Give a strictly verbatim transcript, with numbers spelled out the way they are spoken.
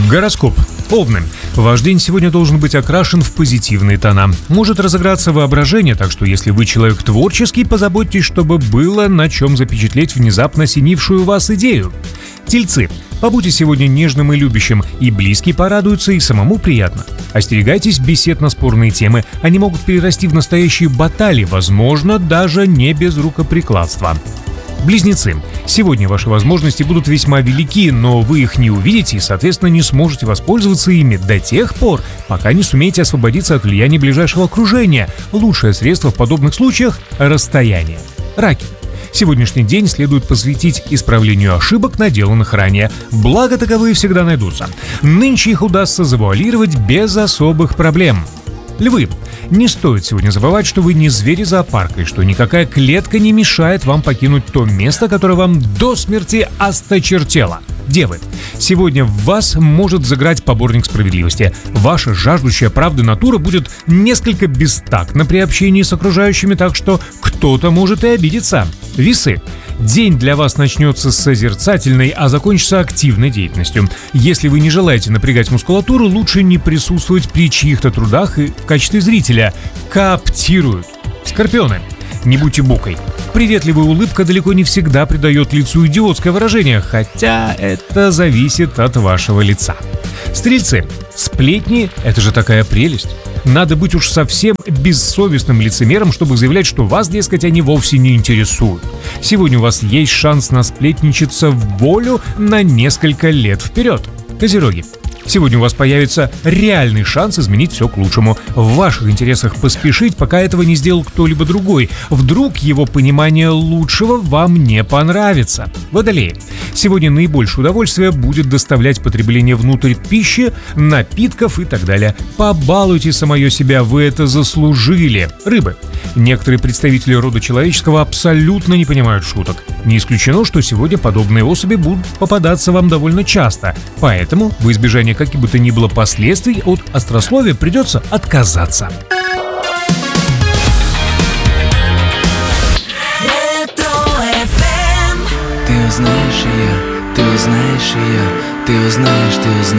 Гороскоп. Овны. Ваш день сегодня должен быть окрашен в позитивные тона. Может разыграться воображение, так что если вы человек творческий, позаботьтесь, чтобы было на чем запечатлеть внезапно осенившую вас идею. Тельцы. Побудьте сегодня нежным и любящим, и близкие порадуются, и самому приятно. Остерегайтесь бесед на спорные темы, они могут перерасти в настоящие баталии, возможно, даже не без рукоприкладства. Близнецы. Сегодня ваши возможности будут весьма велики, но вы их не увидите и, соответственно, не сможете воспользоваться ими до тех пор, пока не сумеете освободиться от влияния ближайшего окружения. Лучшее средство в подобных случаях – расстояние. Раки. Сегодняшний день следует посвятить исправлению ошибок, наделанных ранее. Благо, таковые всегда найдутся. Нынче их удастся завуалировать без особых проблем. Львы. Не стоит сегодня забывать, что вы не звери зоопарка, и что никакая клетка не мешает вам покинуть то место, которое вам до смерти осточертело. Девы. Сегодня в вас может взыграть поборник справедливости. Ваша жаждущая правды натура будет несколько бестактна при общении с окружающими, так что кто-то может и обидеться. Весы. День для вас начнется с созерцательной, а закончится активной деятельностью. Если вы не желаете напрягать мускулатуру, лучше не присутствовать при чьих-то трудах и в качестве зрителя. Кооптируют. Скорпионы. Не будьте букой. Приветливая улыбка далеко не всегда придает лицу идиотское выражение, хотя это зависит от вашего лица. Стрельцы. Сплетни – это же такая прелесть. Надо быть уж совсем бессовестным лицемером, чтобы заявлять, что вас, дескать, они вовсе не интересуют. Сегодня у вас есть шанс насплетничаться в волю на несколько лет вперед. Козероги. Сегодня у вас появится реальный шанс изменить все к лучшему. В ваших интересах поспешить, пока этого не сделал кто-либо другой. Вдруг его понимание лучшего вам не понравится. Водолеи. Сегодня наибольшее удовольствие будет доставлять потребление внутрь пищи, напитков и так далее. Побалуйте самое себя, вы это заслужили. Рыбы. Некоторые представители рода человеческого абсолютно не понимают шуток. Не исключено, что сегодня подобные особи будут попадаться вам довольно часто. Поэтому, в избежание каких бы то ни было последствий, от острословия придется отказаться. Ты узнаешь ее, ты узнаешь ее, ты узнаешь, ты узнаешь.